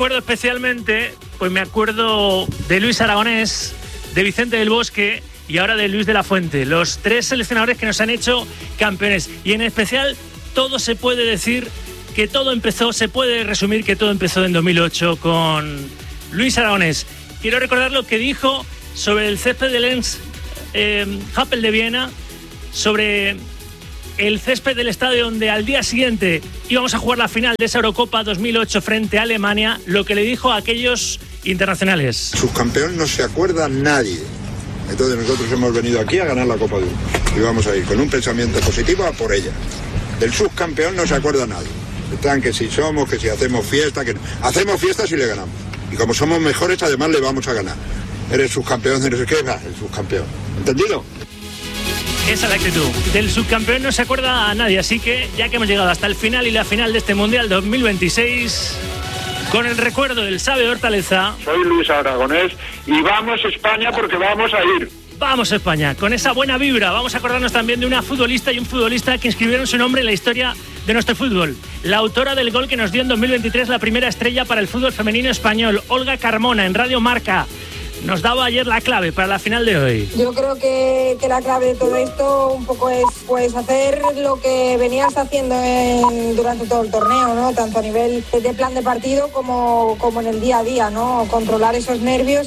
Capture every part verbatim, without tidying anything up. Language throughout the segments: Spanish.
recuerdo especialmente, pues me acuerdo de Luis Aragonés, de Vicente del Bosque y ahora de Luis de la Fuente, los tres seleccionadores que nos han hecho campeones. Y en especial, todo se puede decir que todo empezó, se puede resumir que todo empezó en dos mil ocho con Luis Aragonés. Quiero recordar lo que dijo sobre el césped del Lens eh, Happel de Viena, sobre el césped del estadio donde al día siguiente íbamos a jugar la final de esa Eurocopa dos mil ocho frente a Alemania, lo que le dijo a aquellos internacionales. Subcampeón no se acuerda nadie. Entonces nosotros hemos venido aquí a ganar la Copa del Mundo y vamos a ir con un pensamiento positivo a por ella. Del subcampeón no se acuerda nadie. Están que si somos, que si hacemos fiesta, que hacemos fiesta si le ganamos. Y como somos mejores, además le vamos a ganar. Eres subcampeón, eres qué, va, el subcampeón. ¿Entendido? Esa es la actitud. Del subcampeón no se acuerda a nadie, así que ya que hemos llegado hasta el final y la final de este Mundial dos mil veintiséis, con el recuerdo del Sabe de Hortaleza. Soy Luis Aragonés y vamos España porque vamos a ir. Vamos España, con esa buena vibra. Vamos a acordarnos también de una futbolista y un futbolista que inscribieron su nombre en la historia de nuestro fútbol. La autora del gol que nos dio en dos mil veintitrés la primera estrella para el fútbol femenino español, Olga Carmona, en Radio Marca. Nos daba ayer la clave para la final de hoy. Yo creo que, que la clave de todo esto un poco es pues hacer lo que venías haciendo en, durante todo el torneo, ¿no? Tanto a nivel de plan de partido como, como en el día a día, ¿no? Controlar esos nervios.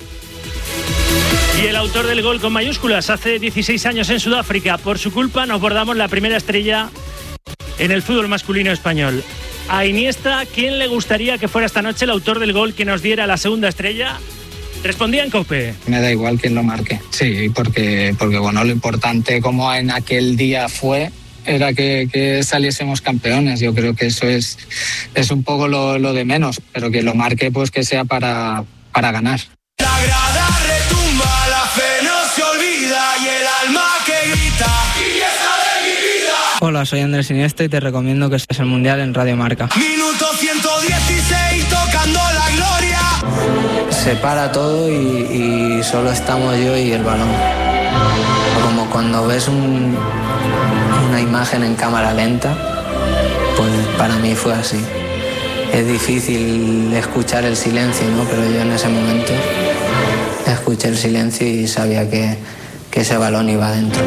Y el autor del gol con mayúsculas, hace dieciséis años en Sudáfrica. Por su culpa nos bordamos la primera estrella en el fútbol masculino español. A Iniesta, ¿quién le gustaría que fuera esta noche el autor del gol que nos diera la segunda estrella? Respondía en COPE. Me da igual quién lo marque. Sí, porque, porque bueno, lo importante como en aquel día fue era que, que saliésemos campeones. Yo creo que eso es, es un poco lo, lo de menos, pero que lo marque pues que sea para, para ganar. La grada retumba, la fe no se olvida y el alma que grita. ¡Fiesta de mi vida! Hola, soy Andrés Iniesta y te recomiendo que estés el Mundial en Radio Marca. Minuto ciento dieciséis, tocando la gloria. Se para todo y, y solo estamos yo y el balón. Como cuando ves un, una imagen en cámara lenta, pues para mí fue así. Es difícil escuchar el silencio, ¿no? Pero yo en ese momento escuché el silencio y sabía que, que ese balón iba adentro.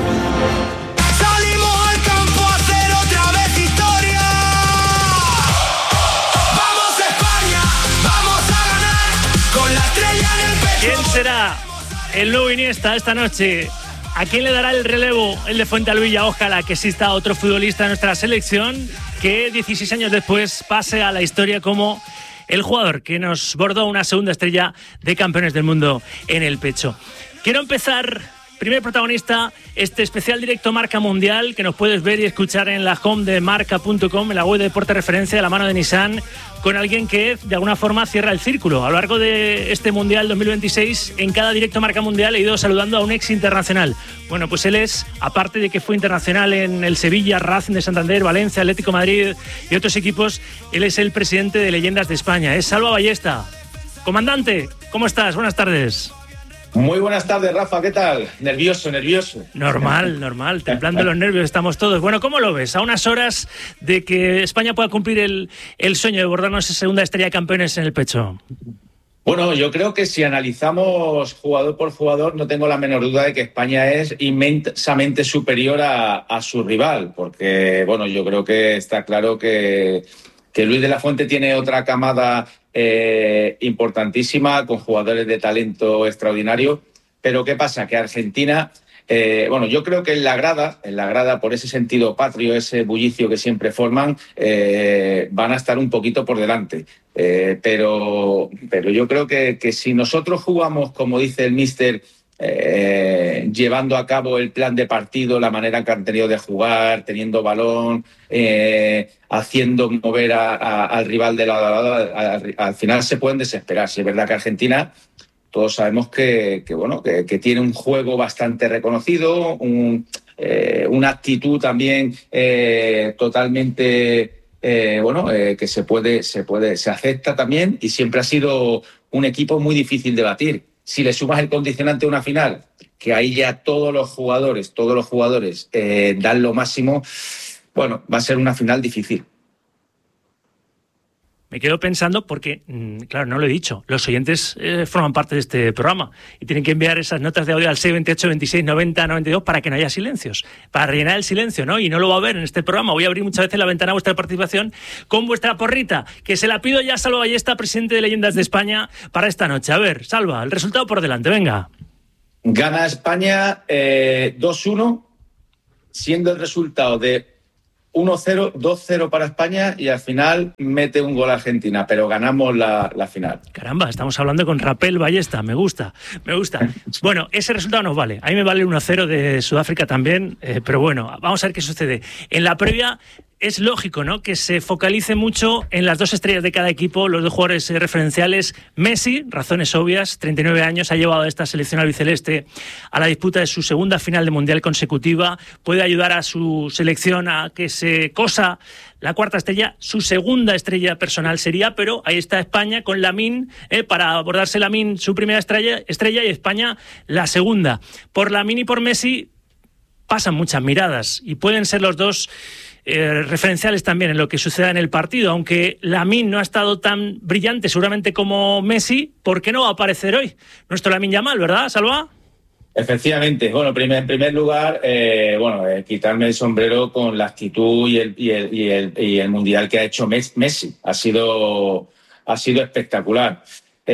Salimos al campo a hacer otra vez historia. Vamos España, vamos a ganar con la estrella en el pecho. ¿Quién será el nuevo Iniesta esta noche? ¿A quién le dará el relevo el de Fuentealbilla? Ojalá que exista otro futbolista en nuestra selección que dieciséis años después pase a la historia como el jugador que nos bordó una segunda estrella de campeones del mundo en el pecho. Quiero empezar, primer protagonista, este especial directo Marca Mundial que nos puedes ver y escuchar en la home de marca punto com, en la web de Deporte Referencia, de la mano de Nissan, con alguien que de alguna forma cierra el círculo. A lo largo de este Mundial dos mil veintiséis, en cada directo Marca Mundial he ido saludando a un ex internacional. Bueno, pues él es, aparte de que fue internacional en el Sevilla, Racing de Santander, Valencia, Atlético de Madrid y otros equipos, él es el presidente de Leyendas de España. Es Salva Ballesta. Comandante, ¿cómo estás? Buenas tardes. Muy buenas tardes, Rafa, ¿qué tal? Nervioso, nervioso. Normal, normal, templando los nervios estamos todos. Bueno, ¿cómo lo ves? A unas horas de que España pueda cumplir el, el sueño de bordarnos esa segunda estrella de campeones en el pecho. Bueno, yo creo que si analizamos jugador por jugador, no tengo la menor duda de que España es inmensamente superior a, a su rival, porque, bueno, yo creo que está claro que, que Luis de la Fuente tiene otra camada Eh, importantísima, con jugadores de talento extraordinario, pero ¿qué pasa? Que Argentina, eh, bueno, yo creo que en la grada, en la grada por ese sentido patrio, ese bullicio que siempre forman, eh, van a estar un poquito por delante, eh, pero, pero yo creo que, que si nosotros jugamos, como dice el míster, Eh, llevando a cabo el plan de partido, la manera que han tenido de jugar, teniendo balón, eh, haciendo mover a, a, al rival de lado a lado, al final se pueden desesperar. Si es verdad que Argentina, todos sabemos que, que, bueno, que, que tiene un juego bastante reconocido, un, eh, una actitud también eh, totalmente eh, bueno, eh, que se puede, se puede, se acepta también, y siempre ha sido un equipo muy difícil de batir. Si le sumas el condicionante a una final, que ahí ya todos los jugadores, todos los jugadores eh, dan lo máximo, bueno, va a ser una final difícil. me quedo pensando porque, claro, no lo he dicho, los oyentes eh, forman parte de este programa y tienen que enviar esas notas de audio al seis veintiocho, veintiséis, noventa, noventa y dos para que no haya silencios, para rellenar el silencio, ¿no? Y no lo va a haber en este programa. Voy a abrir muchas veces la ventana a vuestra participación con vuestra porrita, que se la pido ya a Salva Ballesta, presidente de Leyendas de España, para esta noche. A ver, Salva, el resultado por delante, venga. Gana España eh, dos uno, siendo el resultado de uno cero, dos cero para España y al final mete un gol a Argentina, pero ganamos la, la final. Caramba, estamos hablando con Rapel Ballesta, me gusta, me gusta. Bueno, ese resultado nos vale, a mí me vale uno cero de Sudáfrica también, eh, pero bueno, vamos a ver qué sucede. En la previa es lógico, ¿no?, que se focalice mucho en las dos estrellas de cada equipo, los dos jugadores eh, referenciales. Messi, razones obvias, treinta y nueve años, ha llevado a esta selección albiceleste a la disputa de su segunda final de Mundial consecutiva, puede ayudar a su selección a que se cosa la cuarta estrella, su segunda estrella personal sería, pero ahí está España con Lamine, eh, para abordarse Lamine su primera estrella, estrella y España la segunda. Por Lamine y por Messi pasan muchas miradas y pueden ser los dos Eh, referenciales también en lo que suceda en el partido, aunque Lamine no ha estado tan brillante seguramente como Messi. ¿Por qué no va a aparecer hoy nuestro Lamine Yamal, verdad, Salva? Efectivamente. Bueno, primer, en primer lugar, eh, bueno, eh, quitarme el sombrero con la actitud y el, y el, y el, y el mundial que ha hecho Messi. Ha sido, ha sido espectacular.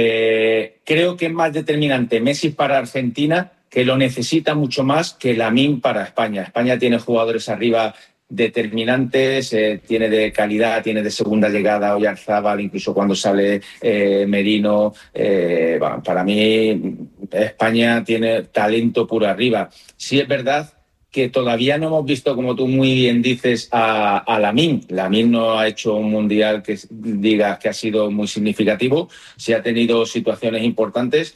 Eh, creo que es más determinante Messi para Argentina, que lo necesita mucho más que Lamine para España. España tiene jugadores arriba determinantes, eh, tiene de calidad, tiene de segunda llegada Oyarzábal, incluso cuando sale eh, Merino. Eh, bueno, para mí España tiene talento puro arriba. Sí es verdad que todavía no hemos visto, como tú muy bien dices, a, a Lamine. Lamine no ha hecho un mundial que diga que ha sido muy significativo, sí ha tenido situaciones importantes,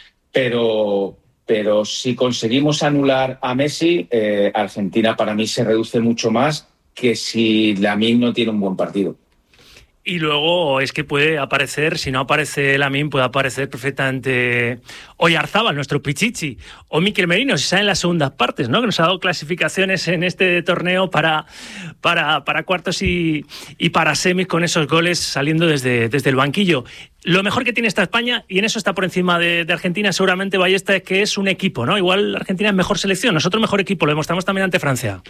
pero... Pero si conseguimos anular a Messi, eh, Argentina para mí se reduce mucho más que si Lamine no tiene un buen partido. Y luego es que puede aparecer, si no aparece Lamine, puede aparecer perfectamente Oyarzábal, nuestro Pichichi, o Mikel Merino, si salen las segundas partes, ¿no?, que nos ha dado clasificaciones en este torneo para, para, para cuartos y, y para semis, con esos goles saliendo desde, desde el banquillo. Lo mejor que tiene esta España, y en eso está por encima de, de Argentina seguramente, Ballesta, es que es un equipo, ¿no? Igual Argentina es mejor selección, nosotros mejor equipo, lo demostramos también ante Francia.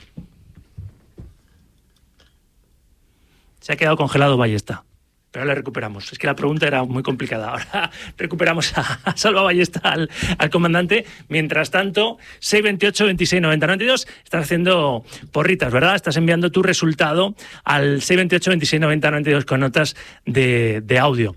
Se ha quedado congelado Ballesta, pero ahora le recuperamos. Es que la pregunta era muy complicada. Ahora recuperamos a, a Salva Ballesta, al, al comandante. Mientras tanto, seis veintiocho, veintiséis, noventa, noventa y dos, estás haciendo porritas, ¿verdad? Estás enviando tu resultado al seis veintiocho, veintiséis, noventa, noventa y dos con notas de, de audio.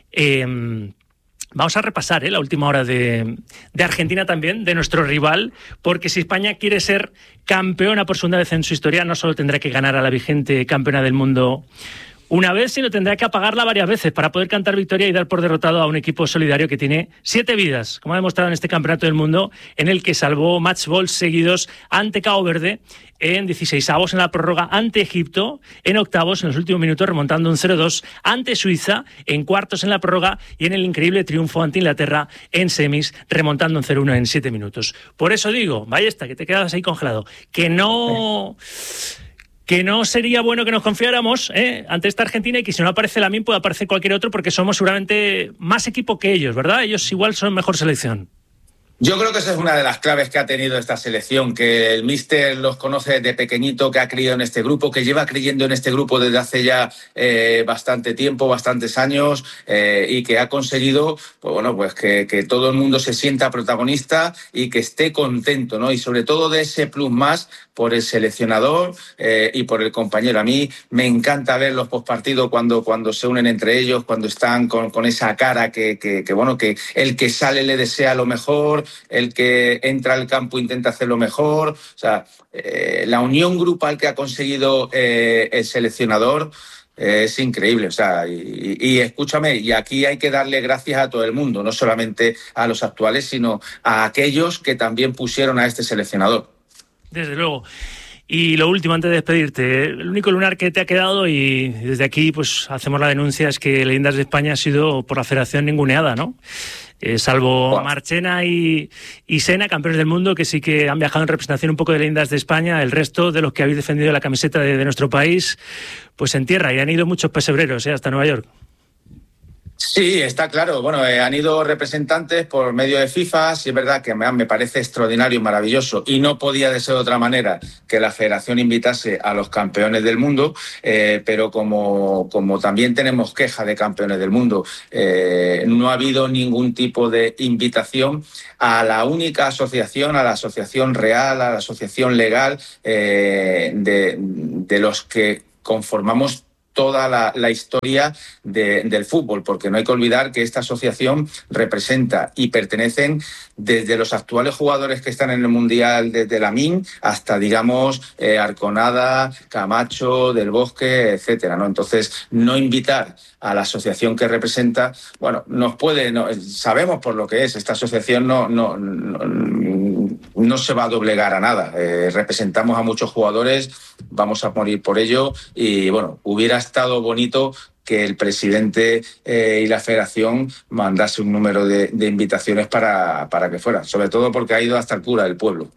Eh, Vamos a repasar ¿eh? la última hora de, de Argentina también, de nuestro rival, porque si España quiere ser campeona por segunda vez en su historia, no solo tendrá que ganar a la vigente campeona del mundo una vez, sino tendrá que apagarla varias veces para poder cantar victoria y dar por derrotado a un equipo solidario que tiene siete vidas, como ha demostrado en este campeonato del mundo, en el que salvó match balls seguidos ante Cabo Verde, en dieciseisavos en la prórroga ante Egipto, en octavos en los últimos minutos remontando un cero dos ante Suiza, en cuartos en la prórroga y en el increíble triunfo ante Inglaterra en semis remontando un cero uno en siete minutos. Por eso digo, Ballesta, que te quedas ahí congelado, que no... que no sería bueno que nos confiáramos ¿eh? ante esta Argentina, y que si no aparece Lamine puede aparecer cualquier otro, porque somos seguramente más equipo que ellos, ¿verdad? Ellos igual son mejor selección. Yo creo que esa es una de las claves que ha tenido esta selección, que el míster los conoce desde pequeñito, que ha creído en este grupo, que lleva creyendo en este grupo desde hace ya eh, bastante tiempo, bastantes años, eh, y que ha conseguido, pues bueno, pues que, que todo el mundo se sienta protagonista y que esté contento, ¿no? Y sobre todo de ese plus más por el seleccionador eh, y por el compañero. A mí me encanta ver los postpartidos cuando, cuando se unen entre ellos, cuando están con, con esa cara que, que, que, bueno, que el que sale le desea lo mejor, el que entra al campo intenta hacerlo mejor. O sea, eh, la unión grupal que ha conseguido eh, el seleccionador eh, es increíble. O sea, y, y, y escúchame, y aquí hay que darle gracias a todo el mundo, no solamente a los actuales, sino a aquellos que también pusieron a este seleccionador. Desde luego. Y lo último, antes de despedirte, el único lunar que te ha quedado, y desde aquí pues hacemos la denuncia, es que Leyendas de España ha sido por la federación ninguneada, ¿no? Eh, salvo wow. Marchena y, y Sena, campeones del mundo, que sí que han viajado en representación un poco de Leyendas de España. El resto de los que habéis defendido la camiseta de, de nuestro país, pues en tierra, y han ido muchos pesebreros ¿eh? hasta Nueva York. Sí, está claro. Bueno, eh, han ido representantes por medio de FIFA. Sí, es verdad que me, me parece extraordinario y maravilloso. Y no podía de ser de otra manera que la federación invitase a los campeones del mundo. Eh, pero como, como también tenemos queja de campeones del mundo, eh, no ha habido ningún tipo de invitación a la única asociación, a la asociación real, a la asociación legal eh, de, de los que conformamos toda la, la historia de, del fútbol, porque no hay que olvidar que esta asociación representa y pertenecen desde los actuales jugadores que están en el Mundial, desde Lamine hasta, digamos, eh, Arconada, Camacho, Del Bosque, etcétera, ¿no? Entonces, no invitar a la asociación que representa, bueno, nos puede, no, sabemos por lo que es, esta asociación no, no, no, no se va a doblegar a nada. Eh, representamos a muchos jugadores, vamos a morir por ello y, bueno, hubiera estado bonito que el presidente eh, y la federación mandase un número de, de invitaciones para, para que fuera, sobre todo porque ha ido hasta el cura del pueblo.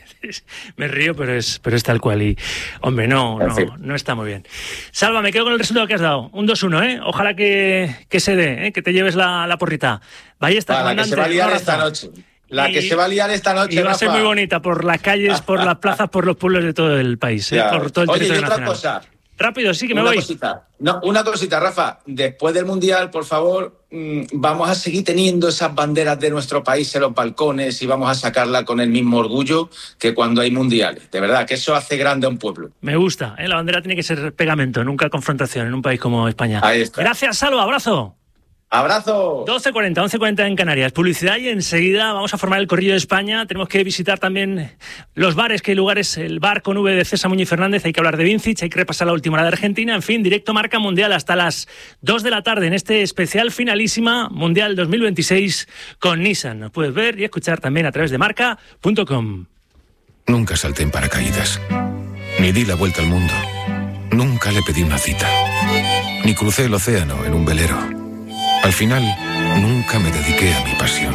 Me río, pero es, pero es tal cual y, hombre, no, no, no está muy bien. Salva, me quedo con el resultado que has dado, un dos uno, ¿eh? Ojalá que, que se dé, ¿eh? Que te lleves la, la porrita. Vaya esta la que se va a liar esta noche. La que y, se va a liar esta noche, y va a ser muy bonita por las calles, por las plazas, por los pueblos de todo el país, ¿eh? Por todo el Oye, territorio y otra nacional. cosa. Rápido, sí, que me una voy. Cosita. No, una cosita, Rafa. Después del Mundial, por favor, mmm, vamos a seguir teniendo esas banderas de nuestro país en los balcones y vamos a sacarla con el mismo orgullo que cuando hay mundiales. De verdad, que eso hace grande a un pueblo. Me gusta, ¿eh? La bandera tiene que ser pegamento, nunca confrontación en un país como España. Ahí está. Gracias, Salva, abrazo. ¡Abrazo! doce cuarenta, once cuarenta en Canarias. Publicidad y enseguida vamos a formar el Corrillo de España. Tenemos que visitar también los bares, que hay lugares, el bar con V de César Muñiz Fernández, hay que hablar de Vincic, hay que repasar la última hora de Argentina. En fin, directo Marca Mundial hasta las dos de la tarde en este especial finalísima Mundial dos mil veintiséis con Nissan. Nos puedes ver y escuchar también a través de marca punto com. Nunca salté en paracaídas, ni di la vuelta al mundo, nunca le pedí una cita, ni crucé el océano en un velero. Al final, nunca me dediqué a mi pasión.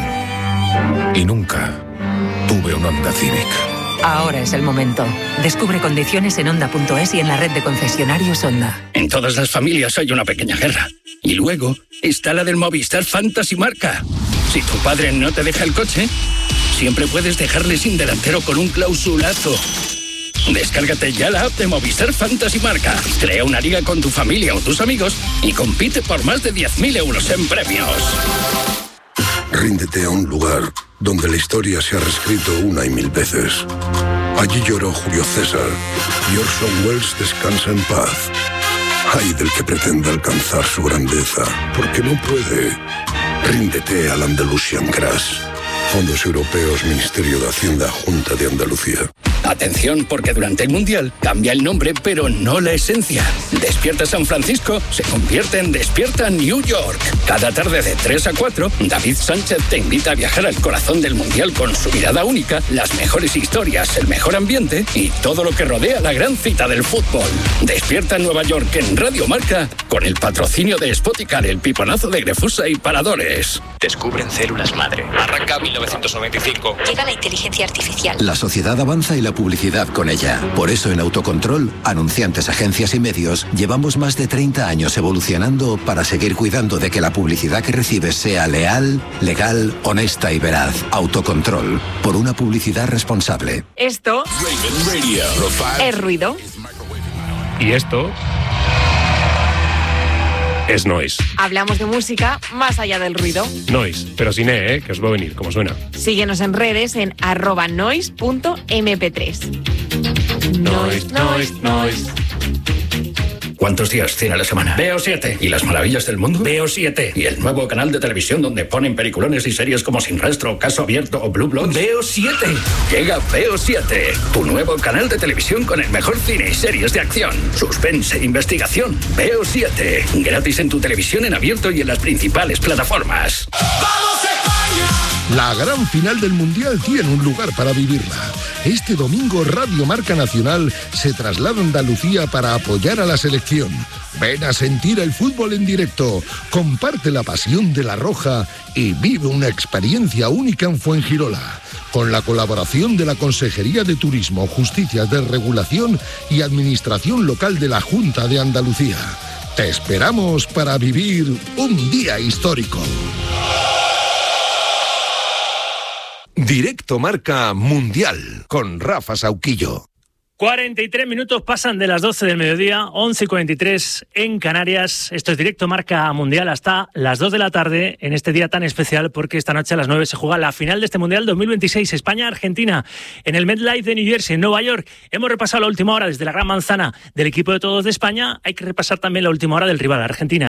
Y nunca tuve un Honda Civic. Ahora es el momento. Descubre condiciones en Honda punto es y en la red de concesionarios Honda. En todas las familias hay una pequeña guerra. Y luego está la del Movistar Fantasy Marca. Si tu padre no te deja el coche, siempre puedes dejarle sin delantero con un clausulazo. Descárgate ya la app de Movistar Fantasy Marca. Crea una liga con tu familia o tus amigos y compite por más de diez mil euros en premios. Ríndete a un lugar donde la historia se ha reescrito una y mil veces. Allí lloró Julio César y Orson Welles descansa en paz. Ay del que pretenda alcanzar su grandeza, porque no puede. Ríndete al Andalusian Crash. Fondos Europeos, Ministerio de Hacienda, Junta de Andalucía. Atención, porque durante el Mundial cambia el nombre, pero no la esencia. Despierta San Francisco se convierte en Despierta New York. Cada tarde de tres a cuatro, David Sánchez te invita a viajar al corazón del Mundial con su mirada única, las mejores historias, el mejor ambiente y todo lo que rodea la gran cita del fútbol. Despierta Nueva York en Radio Marca con el patrocinio de Spoticar, el piponazo de Grefusa y Paradores. Descubren células madre. Arranca mil novecientos noventa y cinco. Llega la inteligencia artificial. La sociedad avanza y la publicidad con ella. Por eso en Autocontrol, anunciantes, agencias y medios, llevamos más de treinta años evolucionando para seguir cuidando de que la publicidad que recibes sea leal, legal, honesta y veraz. Autocontrol, por una publicidad responsable. Esto es ruido. Y esto es noise. Hablamos de música más allá del ruido. Noise, pero sin E, ¿eh? Que os va a venir, como suena. Síguenos en redes en arroba noise punto eme pe tres. Noise, noise, noise. ¿Cuántos días tiene la semana? Veo siete. ¿Y las maravillas del mundo? Veo siete. ¿Y el nuevo canal de televisión donde ponen peliculones y series como Sin Rastro, Caso Abierto o Blue Bloods? Veo siete. Llega Veo siete, tu nuevo canal de televisión con el mejor cine y series de acción, suspense, investigación. Veo siete. Gratis en tu televisión en abierto y en las principales plataformas. ¡Vamos España! La gran final del Mundial tiene un lugar para vivirla. Este domingo Radio Marca Nacional se traslada a Andalucía para apoyar a la selección. Ven a sentir el fútbol en directo, comparte la pasión de la Roja y vive una experiencia única en Fuengirola. Con la colaboración de la Consejería de Turismo, Justicia, Desregulación y Administración Local de la Junta de Andalucía. Te esperamos para vivir un día histórico. Directo Marca Mundial con Rafa Sauquillo. cuarenta y tres minutos pasan de las doce del mediodía, once y cuarenta y tres en Canarias. Esto es Directo Marca Mundial hasta las dos de la tarde en este día tan especial, porque esta noche a las nueve se juega la final de este Mundial dos mil veintiséis, España-Argentina, en el MetLife de New Jersey, en Nueva York. Hemos repasado la última hora desde la gran manzana del equipo de todos de España. Hay que repasar también la última hora del rival, Argentina.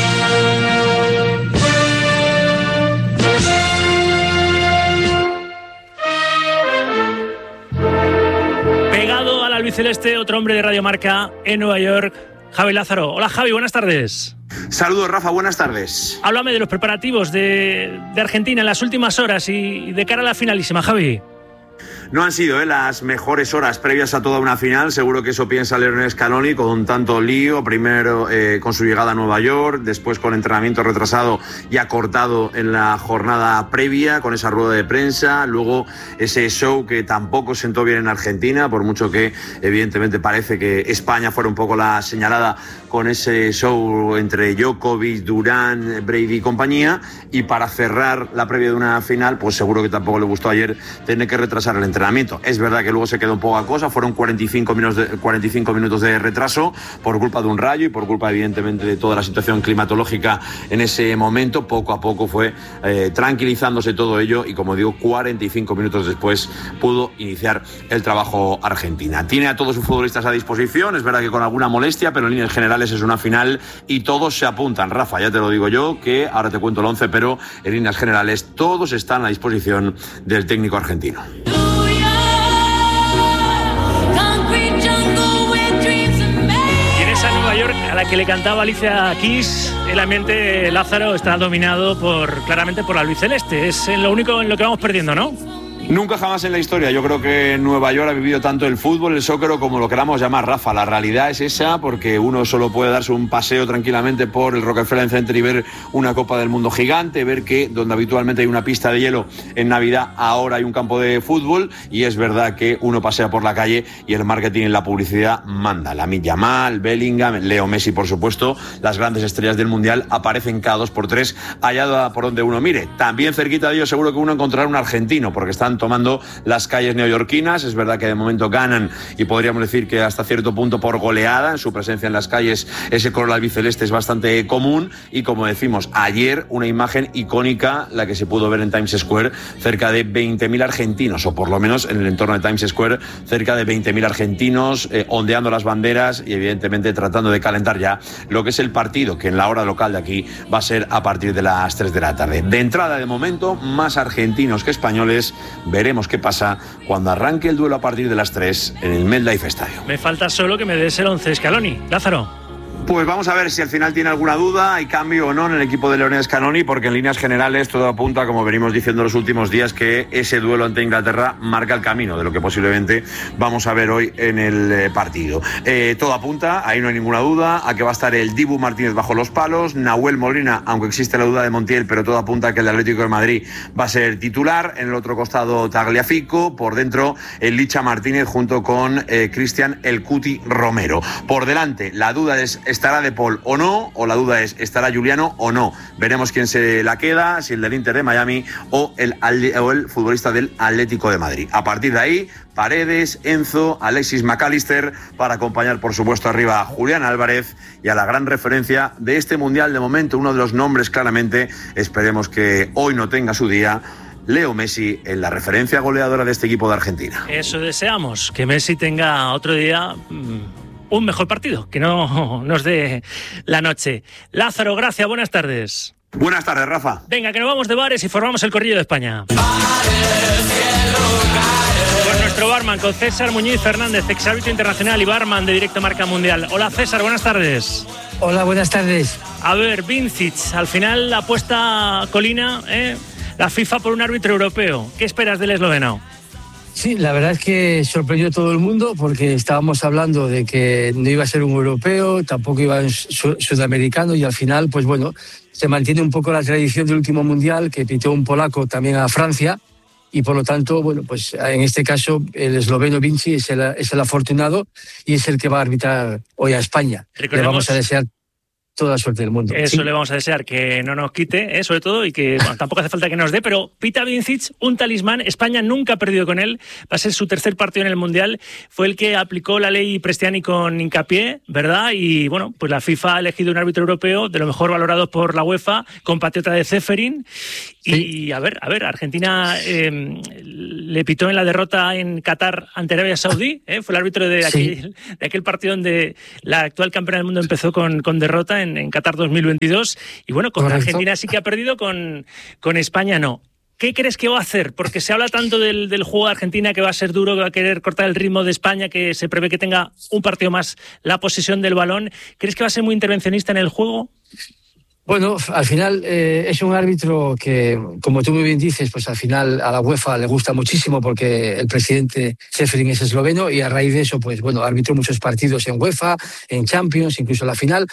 Albiceleste, otro hombre de Radio Marca en Nueva York, Javi Lázaro. Hola Javi, buenas tardes. Saludos Rafa, buenas tardes. Háblame de los preparativos de, de Argentina en las últimas horas y de cara a la finalísima, Javi. No han sido ¿eh? las mejores horas previas a toda una final, seguro que eso piensa Lionel Scaloni, con tanto lío, primero eh, con su llegada a Nueva York, después con entrenamiento retrasado y acortado en la jornada previa, con esa rueda de prensa, luego ese show que tampoco sentó bien en Argentina, por mucho que evidentemente parece que España fuera un poco la señalada con ese show entre Djokovic, Durán, Brady y compañía, y para cerrar la previa de una final, pues seguro que tampoco le gustó ayer tener que retrasar el entrenamiento. Es verdad que luego se quedó poca cosa, fueron cuarenta y cinco minutos de, cuarenta y cinco minutos de retraso por culpa de un rayo y por culpa evidentemente de toda la situación climatológica en ese momento. Poco a poco fue eh, tranquilizándose todo ello y, como digo, cuarenta y cinco minutos después pudo iniciar el trabajo Argentina. Tiene a todos sus futbolistas a disposición, es verdad que con alguna molestia, pero en líneas generales es una final y todos se apuntan. Rafa, ya te lo digo yo, que ahora te cuento el once, pero en líneas generales todos están a disposición del técnico argentino. A la que le cantaba Alicia Keys, el ambiente, Lázaro, está dominado por claramente por la albiceleste. Es lo único en lo que vamos perdiendo, ¿no? Nunca jamás en la historia. Yo creo que Nueva York ha vivido tanto el fútbol, el soccer o como lo queramos llamar, Rafa. La realidad es esa, porque uno solo puede darse un paseo tranquilamente por el Rockefeller Center y ver una Copa del Mundo gigante, ver que donde habitualmente hay una pista de hielo en Navidad, ahora hay un campo de fútbol, y es verdad que uno pasea por la calle y el marketing y la publicidad manda. Lamine Yamal, Bellingham, Leo Messi, por supuesto, las grandes estrellas del Mundial aparecen cada dos por tres allá por donde uno mire. También cerquita de ellos seguro que uno encontrará un argentino, porque están tomando las calles neoyorquinas. Es verdad que de momento ganan, y podríamos decir que hasta cierto punto por goleada. En su presencia en las calles ese color albiceleste es bastante común, y como decimos, ayer una imagen icónica la que se pudo ver en Times Square, cerca de veinte mil argentinos, o por lo menos en el entorno de Times Square, cerca de veinte mil argentinos eh, ondeando las banderas y evidentemente tratando de calentar ya lo que es el partido, que en la hora local de aquí va a ser a partir de las tres de la tarde. De entrada, de momento, más argentinos que españoles. Veremos qué pasa cuando arranque el duelo a partir de las tres en el MetLife Stadium. Me falta solo que me des el once Scaloni, Lázaro. Pues vamos a ver si al final tiene alguna duda, hay cambio o no en el equipo de Lionel Scaloni, porque en líneas generales todo apunta, como venimos diciendo los últimos días, que ese duelo ante Inglaterra marca el camino de lo que posiblemente vamos a ver hoy en el eh, partido. Eh, todo apunta, ahí no hay ninguna duda, a que va a estar el Dibu Martínez bajo los palos, Nahuel Molina, aunque existe la duda de Montiel, pero todo apunta a que el Atlético de Madrid va a ser titular. En el otro costado Tagliafico, por dentro el Licha Martínez junto con eh, Cristian El Cuti Romero. Por delante la duda es ¿estará De Paul o no? O la duda es ¿estará Juliano o no? Veremos quién se la queda, si el del Inter de Miami o el, o el futbolista del Atlético de Madrid. A partir de ahí, Paredes, Enzo, Alexis McAllister, para acompañar por supuesto arriba a Julián Álvarez y a la gran referencia de este Mundial de momento, uno de los nombres claramente, esperemos que hoy no tenga su día, Leo Messi, en la referencia goleadora de este equipo de Argentina. Eso deseamos, que Messi tenga otro día mmm, un mejor partido, que no nos dé la noche. Lázaro, gracias, buenas tardes. Buenas tardes, Rafa. Venga, que nos vamos de bares y formamos el corrillo de España. Con nuestro barman, con César Muñiz Fernández, exárbitro internacional y barman de Directo Marca Mundial. Hola César, buenas tardes. Hola, buenas tardes. A ver, Vincic, al final la apuesta colina, ¿eh? La FIFA por un árbitro europeo. ¿Qué esperas del esloveno? Sí, la verdad es que sorprendió a todo el mundo, porque estábamos hablando de que no iba a ser un europeo, tampoco iba a ser un sudamericano, y al final, pues bueno, se mantiene un poco la tradición del último mundial, que pitó un polaco también a Francia, y por lo tanto, bueno, pues en este caso el esloveno Vinci es el, es el afortunado y es el que va a arbitrar hoy a España. Le vamos a desear toda la suerte del mundo. Eso sí. le vamos a desear, que no nos quite, ¿eh? Sobre todo, y que bueno, tampoco hace falta que nos dé, pero Pita Vincic, un talismán, España nunca ha perdido con él, va a ser su tercer partido en el Mundial, fue el que aplicó la ley Prestiani con hincapié, ¿verdad? Y bueno, pues la FIFA ha elegido un árbitro europeo de lo mejor valorado por la UEFA, compatriota de Ceferin, y sí. a ver, a ver, Argentina eh, le pitó en la derrota en Qatar ante Arabia Saudí, ¿eh? Fue el árbitro de aquel, sí. de aquel partido donde la actual campeona del mundo empezó con, con derrota en, en Qatar dos mil veintidós, y bueno, con Correcto. Argentina sí que ha perdido, con, con España no. ¿Qué crees que va a hacer? Porque se habla tanto del, del juego de Argentina, que va a ser duro, que va a querer cortar el ritmo de España, que se prevé que tenga un partido más la posesión del balón. ¿Crees que va a ser muy intervencionista en el juego? Bueno, al final eh, es un árbitro que, como tú muy bien dices, pues al final a la UEFA le gusta muchísimo porque el presidente Ceferin es esloveno y a raíz de eso, pues bueno, arbitró muchos partidos en UEFA, en Champions, incluso en la final.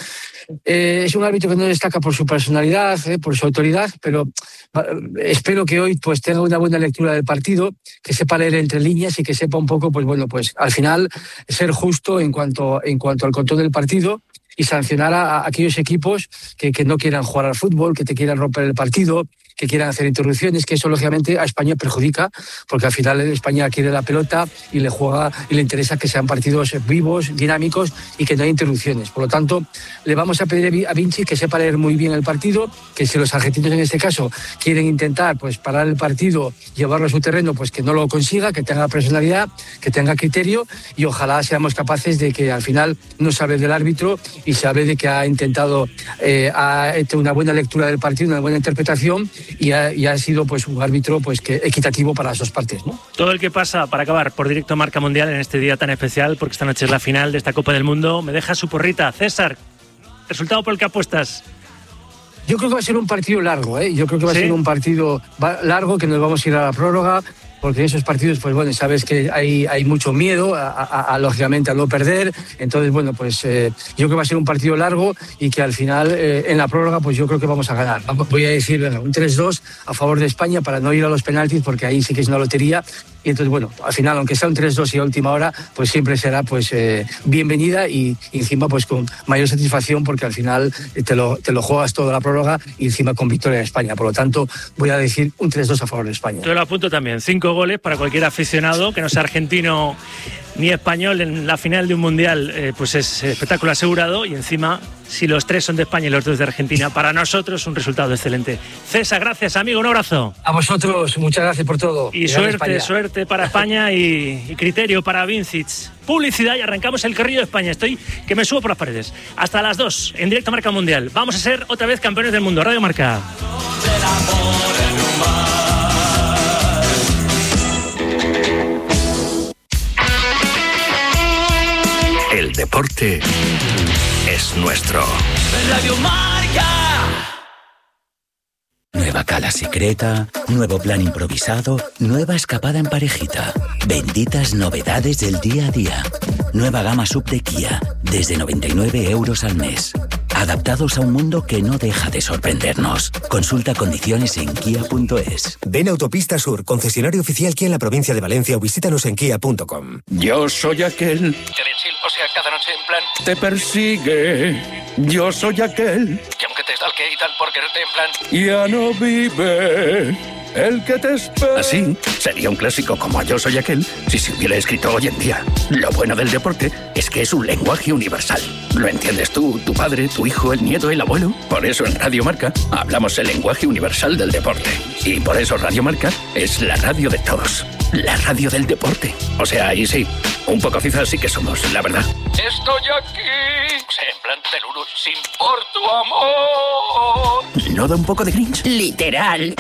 Eh, es un árbitro que no destaca por su personalidad, eh, por su autoridad, pero espero que hoy pues tenga una buena lectura del partido, que sepa leer entre líneas y que sepa un poco, pues bueno, pues al final ser justo en cuanto, en cuanto al control del partido y sancionar a, a aquellos equipos que, que no quieran jugar al fútbol, que te quieran romper el partido, que quieran hacer interrupciones, que eso lógicamente a España perjudica, porque al final España quiere la pelota y le juega y le interesa que sean partidos vivos, dinámicos y que no haya interrupciones. Por lo tanto, le vamos a pedir a Vinci que sepa leer muy bien el partido, que si los argentinos en este caso quieren intentar pues parar el partido, llevarlo a su terreno, pues que no lo consiga, que tenga personalidad, que tenga criterio, y ojalá seamos capaces de que al final no se hable del árbitro y se hable de que ha intentado, eh, ha hecho una buena lectura del partido, una buena interpretación, y ha, y ha sido pues un árbitro pues que equitativo para las dos partes, ¿no? Todo el que pasa, para acabar, por Directo Marca Mundial en este día tan especial, porque esta noche es la final de esta Copa del Mundo, me deja su porrita. César, ¿resultado por el que apuestas? Yo creo que va a ser un partido largo, ¿eh? Yo creo que va ¿Sí? a ser un partido largo, que nos vamos a ir a la prórroga, porque en esos partidos, pues bueno, sabes que hay, hay mucho miedo, a, a, a, lógicamente, a no perder. Entonces, bueno, pues eh, yo creo que va a ser un partido largo y que al final, eh, en la prórroga, pues yo creo que vamos a ganar. Voy a decir, bueno, un tres dos a favor de España para no ir a los penaltis, porque ahí sí que es una lotería. Y entonces, bueno, al final, aunque sea un tres dos y a última hora, pues siempre será pues eh, bienvenida y, y encima pues con mayor satisfacción, porque al final te lo, te lo juegas toda la prórroga y encima con victoria de España. Por lo tanto, voy a decir un tres dos a favor de España. Yo lo apunto también, cinco goles para cualquier aficionado que no sea argentino ni español en la final de un mundial, eh, pues es espectáculo asegurado, y encima si los tres son de España y los dos de Argentina, para nosotros un resultado excelente. César, gracias amigo, un abrazo. A vosotros, muchas gracias por todo. Y, y suerte, suerte para España y, y criterio para Vincic. Publicidad y arrancamos el carrillo de España. Estoy que me subo por las paredes. Hasta las dos, en Directo Marca Mundial. Vamos a ser otra vez campeones del mundo. Radio Marca. El deporte es nuestro. Radio Marca. Nueva cala secreta, nuevo plan improvisado, nueva escapada en parejita. Benditas novedades del día a día. Nueva gama sub de Kia, desde noventa y nueve euros al mes. Adaptados a un mundo que no deja de sorprendernos. Consulta condiciones en kia punto es. Ven a Autopista Sur, concesionario oficial Kia en la provincia de Valencia, o visítanos en kia punto com. Yo soy aquel... O sea, cada noche en plan... Te persigue. Yo soy aquel... Que aunque te stalke y tal por quererte en plan... Ya no vive... El que te espera. Así sería un clásico como Yo soy aquel si se hubiera escrito hoy en día. Lo bueno del deporte es que es un lenguaje universal. Lo entiendes tú, tu padre, tu hijo, el nieto, el abuelo. Por eso en Radio Marca hablamos el lenguaje universal del deporte. Y por eso Radio Marca es la radio de todos. La radio del deporte. O sea, ahí sí, un poco cifras sí que somos, la verdad. Estoy aquí. O sea, en plan teluru, sin por tu amor. ¿No da un poco de Grinch? Literal.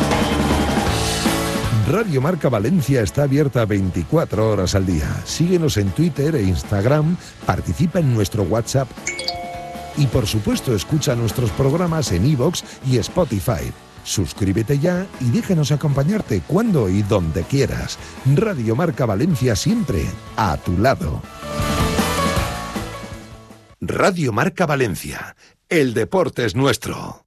Radio Marca Valencia está abierta veinticuatro horas al día. Síguenos en Twitter e Instagram, participa en nuestro WhatsApp y, por supuesto, escucha nuestros programas en iVoox y Spotify. Suscríbete ya y déjanos acompañarte cuando y donde quieras. Radio Marca Valencia, siempre a tu lado. Radio Marca Valencia. El deporte es nuestro.